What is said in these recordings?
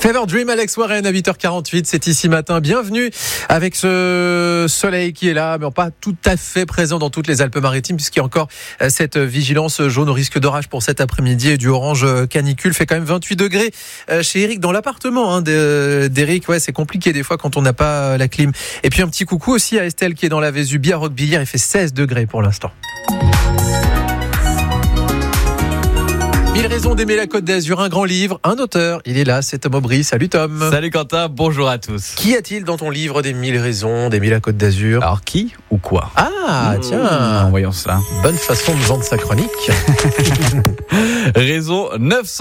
Fever Dream, Alex Warren à 8h48, c'est ici matin. Bienvenue avec ce soleil qui est là, mais pas tout à fait présent dans toutes les Alpes-Maritimes, puisqu'il y a encore cette vigilance jaune au risque d'orage pour cet après-midi et du orange canicule. Fait quand même 28 degrés chez Eric dans l'appartement d'Eric. Ouais, c'est compliqué des fois quand on n'a pas la clim. Et puis un petit coucou aussi à Estelle qui est dans la Vésubie à Roquebillière. Il fait 16 degrés pour l'instant. 1000 raisons d'aimer la Côte d'Azur, un grand livre, un auteur. Il est là, c'est Tom Aubry. Salut Tom. Salut Quentin, bonjour à tous. Qui a-t-il dans ton livre des 1000 raisons d'aimer la Côte d'Azur ? Alors qui ou quoi ? Tiens, voyons cela. Bonne façon de vendre sa chronique. Raison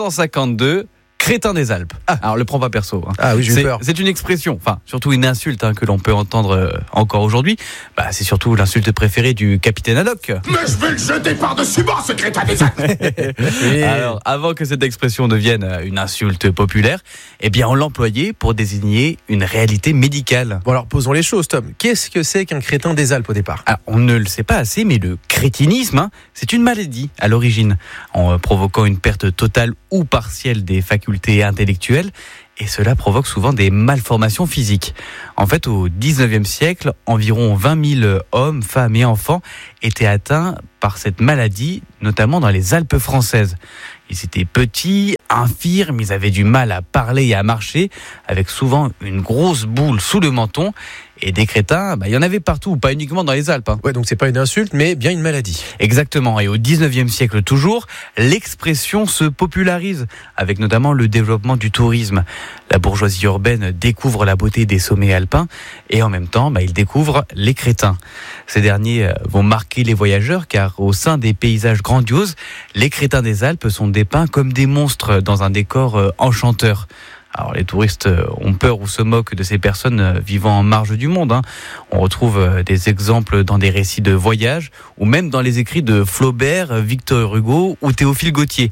952. Crétin des Alpes. Alors le prends pas perso. Ah oui, j'ai eu peur. C'est une expression, enfin surtout une insulte que l'on peut entendre encore aujourd'hui. C'est surtout l'insulte préférée du capitaine Haddock. Mais je vais le jeter par-dessus bord, ce crétin des Alpes. Oui. Alors avant que cette expression devienne une insulte populaire, on l'employait pour désigner une réalité médicale. Bon alors posons les choses, Tom. Qu'est-ce que c'est qu'un crétin des Alpes au départ ? Alors, on ne le sait pas assez, mais le crétinisme, c'est une maladie à l'origine, en provoquant une perte totale ou partielle des facultés intellectuelles, et cela provoque souvent des malformations physiques. En fait, au 19e siècle, environ 20 000 hommes, femmes et enfants étaient atteints par cette maladie, notamment dans les Alpes françaises. Ils étaient petits, infirmes, ils avaient du mal à parler et à marcher, avec souvent une grosse boule sous le menton. Et des crétins, il y en avait partout, pas uniquement dans les Alpes. Ouais, donc c'est pas une insulte, mais bien une maladie. Exactement. Et au 19e siècle toujours, l'expression se popularise, avec notamment le développement du tourisme. La bourgeoisie urbaine découvre la beauté des sommets alpins, et en même temps, ils découvrent les crétins. Ces derniers vont marquer les voyageurs, car au sein des paysages grandioses, les crétins des Alpes sont dépeints comme des monstres dans un décor enchanteur. Alors les touristes ont peur ou se moquent de ces personnes vivant en marge du monde. On retrouve des exemples dans des récits de voyage ou même dans les écrits de Flaubert, Victor Hugo ou Théophile Gautier.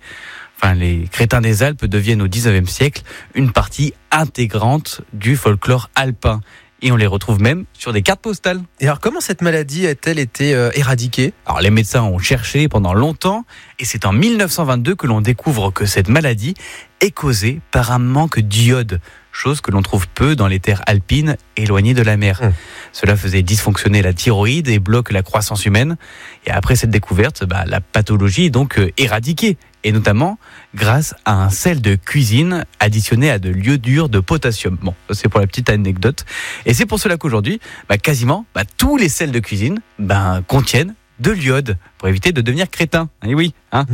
Les crétins des Alpes deviennent au 19e siècle une partie intégrante du folklore alpin. Et on les retrouve même sur des cartes postales. Et alors comment cette maladie a-t-elle été éradiquée ? Alors les médecins ont cherché pendant longtemps, et c'est en 1922 que l'on découvre que cette maladie est causée par un manque d'iode, chose que l'on trouve peu dans les terres alpines éloignées de la mer. Cela faisait dysfonctionner la thyroïde et bloque la croissance humaine. Et après cette découverte, la pathologie est donc éradiquée, et notamment grâce à un sel de cuisine additionné à de l'iodure de potassium. Bon, ça c'est pour la petite anecdote. Et c'est pour cela qu'aujourd'hui, quasiment tous les sels de cuisine contiennent de l'iode pour éviter de devenir crétin. Et oui,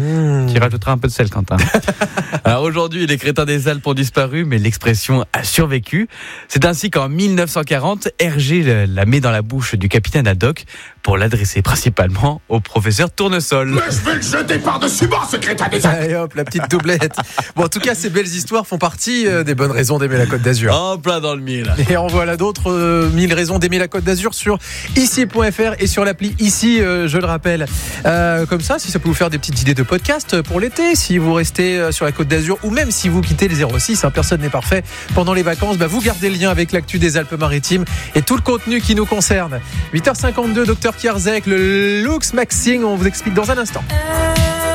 tu rajouteras un peu de sel, Quentin. Alors aujourd'hui, les crétins des Alpes ont disparu, mais l'expression a survécu. C'est ainsi qu'en 1940, Hergé la met dans la bouche du capitaine Haddock pour l'adresser principalement au professeur Tournesol. Mais je vais le jeter par-dessus bord, ce crétin des Alpes. Allez hop, la petite doublette. Bon, en tout cas, ces belles histoires font partie des bonnes raisons d'aimer la Côte d'Azur. En plein dans le mille. Et en voilà d'autres 1000 raisons d'aimer la Côte d'Azur sur ici.fr et sur l'appli Ici, je le rappelle. Comme ça, si ça peut vous faire des petites idées de podcast pour l'été, si vous restez sur la Côte d'Azur ou même si vous quittez les 06, personne n'est parfait pendant les vacances, vous gardez le lien avec l'actu des Alpes-Maritimes et tout le contenu qui nous concerne. 8h52, Dr Kierzek, le Lux Maxing, on vous explique dans un instant.